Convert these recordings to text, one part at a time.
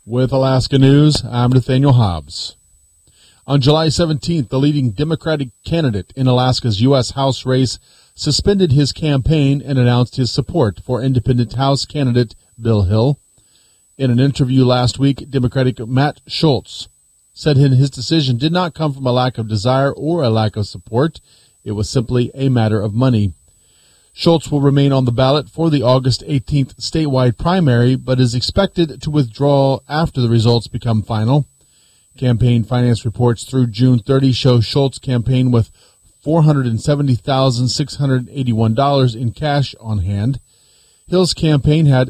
With Alaska News, I'm Nathaniel Hobbs. On July 17th, the leading Democratic candidate in Alaska's U.S. House race suspended his campaign and announced his support for independent House candidate Bill Hill. In an interview last week, Democratic Matt Schultz said his decision did not come from a lack of desire or a lack of support. It was simply a matter of money. Schultz will remain on the ballot for the August 18th statewide primary, but is expected to withdraw after the results become final. Campaign finance reports through June 30 show Schultz's campaign with $470,681 in cash on hand. Hill's campaign had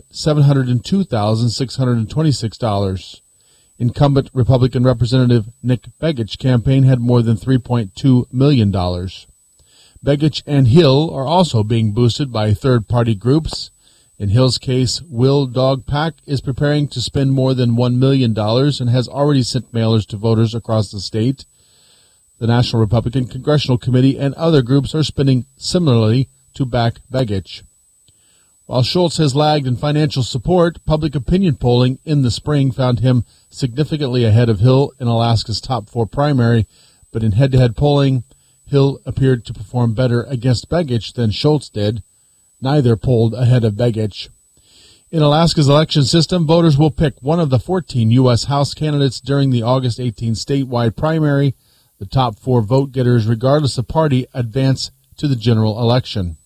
$702,626. Incumbent Republican Representative Nick Begich's campaign had more than $3.2 million. Begich and Hill are also being boosted by third-party groups. In Hill's case, Will Dog Pack is preparing to spend more than $1 million and has already sent mailers to voters across the state. The National Republican Congressional Committee and other groups are spending similarly to back Begich. While Schultz has lagged in financial support, public opinion polling in the spring found him significantly ahead of Hill in Alaska's top four primary, but in head-to-head polling, Hill appeared to perform better against Begich than Schultz did. Neither polled ahead of Begich. In Alaska's election system, voters will pick one of the 14 U.S. House candidates during the August 18 statewide primary. The top four vote-getters, regardless of party, advance to the general election.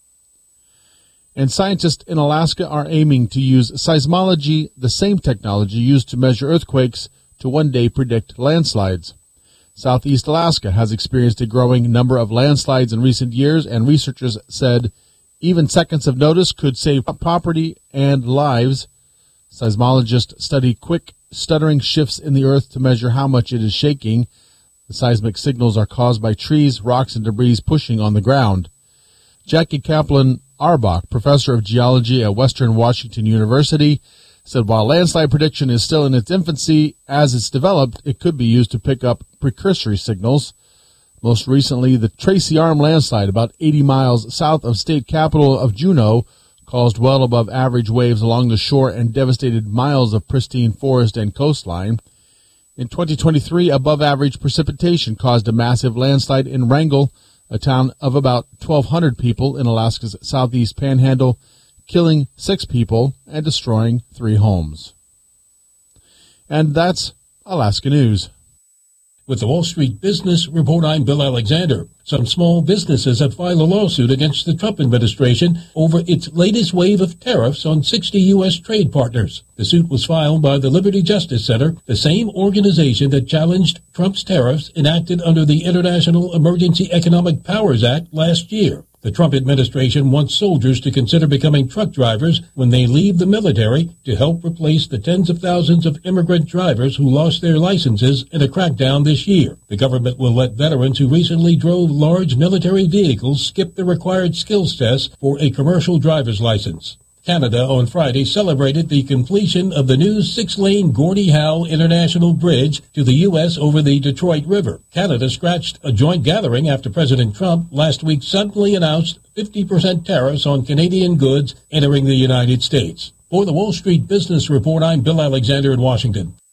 And scientists in Alaska are aiming to use seismology, the same technology used to measure earthquakes, to one day predict landslides. Southeast Alaska has experienced a growing number of landslides in recent years, and researchers said even seconds of notice could save property and lives. Seismologists study quick, stuttering shifts in the earth to measure how much it is shaking. The seismic signals are caused by trees, rocks, and debris pushing on the ground. Jackie Kaplan Arbach, professor of geology at Western Washington University, said while landslide prediction is still in its infancy, as it's developed, it could be used to pick up precursory signals. Most recently, the Tracy Arm landslide, about 80 miles south of state capital of Juneau, caused well above average waves along the shore and devastated miles of pristine forest and coastline. In 2023, above-average precipitation caused a massive landslide in Wrangell, a town of about 1,200 people in Alaska's southeast panhandle, killing 6 people and destroying 3 homes. And that's Alaska News. With the Wall Street Business Report, I'm Bill Alexander. Some small businesses have filed a lawsuit against the Trump administration over its latest wave of tariffs on 60 U.S. trade partners. The suit was filed by the Liberty Justice Center, the same organization that challenged Trump's tariffs enacted under the International Emergency Economic Powers Act last year. The Trump administration wants soldiers to consider becoming truck drivers when they leave the military to help replace the tens of thousands of immigrant drivers who lost their licenses in a crackdown this year. The government will let veterans who recently drove large military vehicles skip the required skills test for a commercial driver's license. Canada on Friday celebrated the completion of the new 6-lane Gordie Howe International Bridge to the U.S. over the Detroit River. Canada scratched a joint gathering after President Trump last week suddenly announced 50% tariffs on Canadian goods entering the United States. For the Wall Street Business Report, I'm Bill Alexander in Washington.